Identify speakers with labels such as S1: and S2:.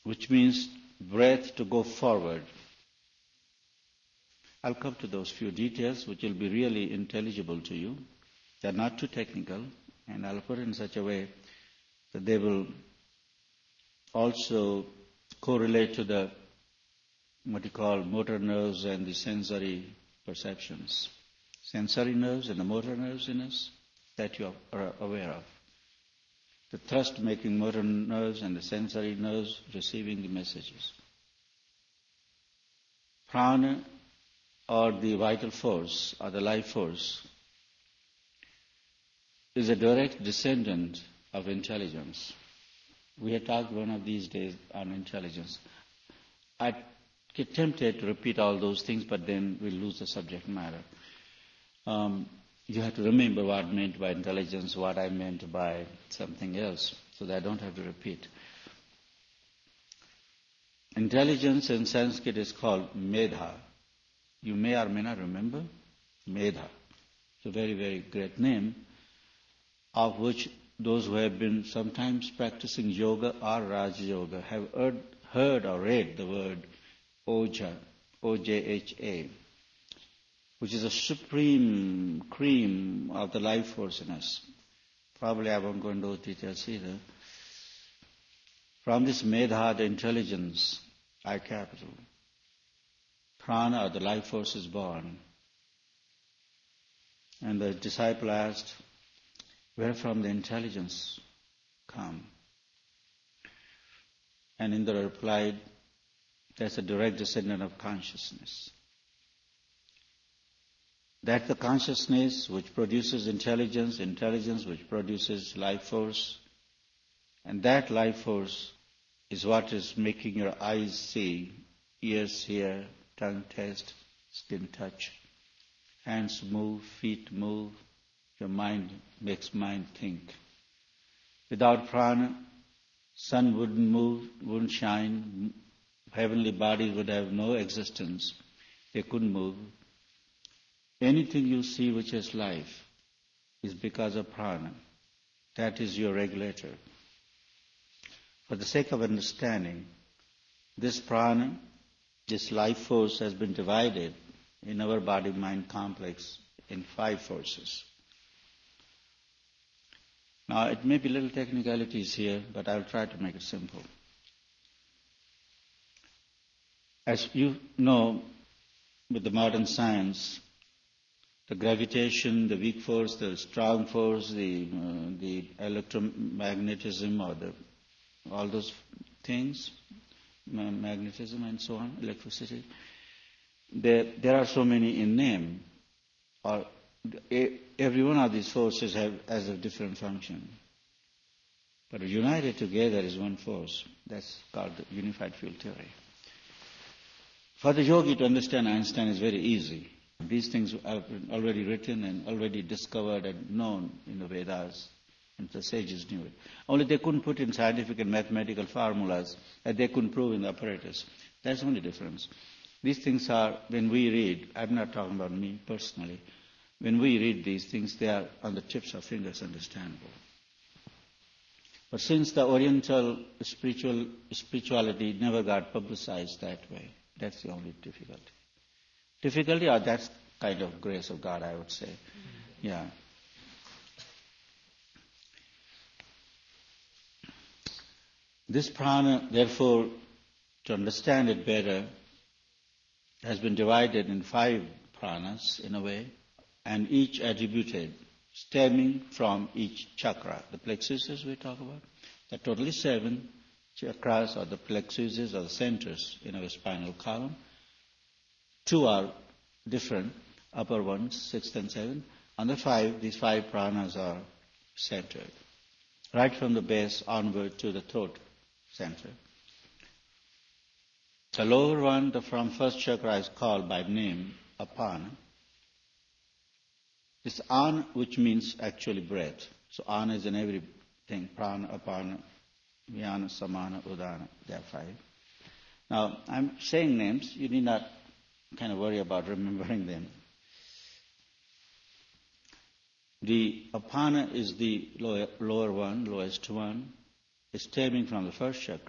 S1: which means breath to go forward. I'll come to those few details which will be really intelligible to you. They're not too technical, and I'll put it in such a way that they will also correlate to the what you call motor nerves and the sensory perceptions. Sensory nerves and the motor nerves in us that you are aware of. The thrust-making motor nerves and the sensory nerves receiving the messages. Prana, or the vital force, or the life force, is a direct descendant of intelligence. We had talked one of these days on intelligence. I get tempted to repeat all those things, but then we'll lose the subject matter. You have to remember what I meant by intelligence, what I meant by something else, so that I don't have to repeat. Intelligence in Sanskrit is called medha. You may or may not remember medha. It's a very, very great name, of which those who have been sometimes practicing yoga or Raja Yoga have heard or read the word Oja, O-J-H-A, which is a supreme cream of the life force in us. Probably I won't go into those details either. From this medha, the intelligence, I capital, prana, or the life force, is born. And the disciple asked, where from the intelligence come? And Indra replied, that's a direct descendant of consciousness. That's the consciousness which produces intelligence, intelligence which produces life force, and that life force is what is making your eyes see, ears hear, tongue taste, skin touch, hands move, feet move, your mind makes mind think. Without prana, sun wouldn't move, wouldn't shine, heavenly bodies would have no existence. They couldn't move. Anything you see which has life is because of prana. That is your regulator. For the sake of understanding, this prana, this life force, has been divided in our body-mind complex in 5 forces. Now, it may be little technicalities here, but I'll try to make it simple. As you know, with the modern science, the gravitation, the weak force, the strong force, the electromagnetism, or all those things, magnetism and so on, electricity, there are so many in name. Or every one of these forces has a different function. But united together is one force. That's called the unified field theory. For the yogi to understand Einstein is very easy. These things are already written and already discovered and known in the Vedas, and the sages knew it. Only they couldn't put in scientific and mathematical formulas that they couldn't prove in the apparatus. That's the only difference. These things are, when we read, I'm not talking about me personally, when we read these things, they are on the tips of fingers understandable. But since the Oriental spirituality never got publicized that way, that's the only difficulty. Difficulty, or that's kind of grace of God, I would say. Yeah. This prana, therefore, to understand it better, has been divided in 5 pranas in a way, and each attributed, stemming from each chakra. The plexuses we talk about, there are totally 7 chakras, or the plexuses, or the centers in our spinal column. 2 are different, upper ones, 6th and 7th. On the 5, these 5 pranas are centered, right from the base onward to the throat center. The lower one, from first chakra, is called by name apana. It's an, which means actually breath. So ana is in everything. Prana, apana, vyana, samana, udana. There are 5. Now, I'm saying names. You need not kind of worry about remembering them. The apana is the lower one, lowest one. It's stemming from the first chakra.